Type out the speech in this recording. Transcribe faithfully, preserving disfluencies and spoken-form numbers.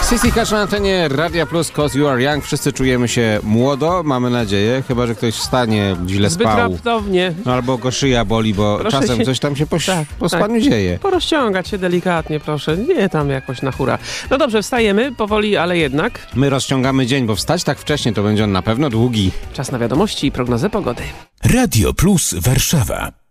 Sissy Catch na antenie Radia Plus, cause you are young. Wszyscy czujemy się młodo, mamy nadzieję. Chyba że ktoś wstanie, źle Zbyt spał. raptownie. No, albo go szyja boli, bo Proszę czasem się... coś tam się po, tak, po spaniu tak. dzieje. Porozciągać się delikatnie, proszę. Nie tam jakoś na hura. No dobrze, wstajemy powoli, ale jednak. My rozciągamy dzień, bo wstać tak wcześnie to będzie on na pewno długi. Czas na wiadomości i prognozę pogody. Radio Plus Warszawa.